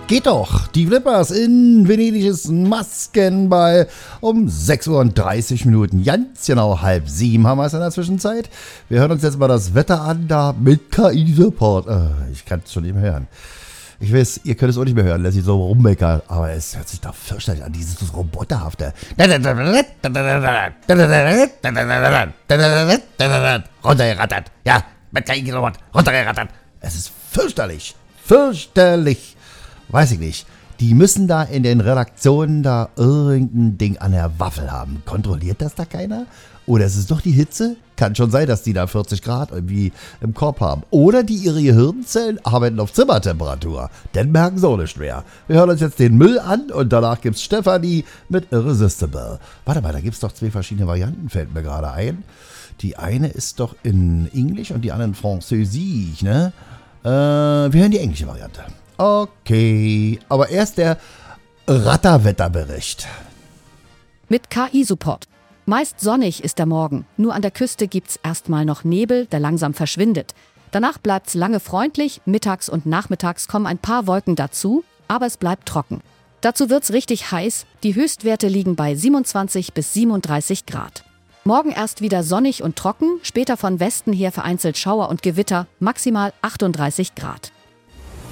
geht doch. Die Flippers in Venedig ist Maskenball um 6:30 Uhr. Ganz genau 6:30 haben wir es in der Zwischenzeit. Wir hören uns jetzt mal das Wetter an, da mit KI-Support. Ich kann es schon nicht mehr hören. Ich weiß, ihr könnt es auch nicht mehr hören, lässt sich so rummeckern, aber es hört sich doch fürchterlich an, dieses Roboterhafte. Runtergerattert. Ja, mit KI-Support. Runtergerattert. Es ist fürchterlich. Fürchterlich. Weiß ich nicht. Die müssen da in den Redaktionen da irgendein Ding an der Waffel haben. Kontrolliert das da keiner? Oder ist es doch die Hitze? Kann schon sein, dass die da 40 Grad irgendwie im Korb haben. Oder die ihre Gehirnzellen arbeiten auf Zimmertemperatur. Dann merken sie auch nicht mehr. Wir hören uns jetzt den Müll an und danach gibt's Stefanie mit Irresistible. Warte mal, da gibt's doch 2 verschiedene Varianten, fällt mir gerade ein. Die eine ist doch in Englisch und die andere in Französisch, ne? Wir hören die englische Variante. Okay, aber erst der Ratterwetterbericht. Mit KI-Support. Meist sonnig ist der Morgen, nur an der Küste gibt's erstmal noch Nebel, der langsam verschwindet. Danach bleibt's lange freundlich, mittags und nachmittags kommen ein paar Wolken dazu, aber es bleibt trocken. Dazu wird's richtig heiß, die Höchstwerte liegen bei 27 bis 37 Grad. Morgen erst wieder sonnig und trocken, später von Westen her vereinzelt Schauer und Gewitter, maximal 38 Grad.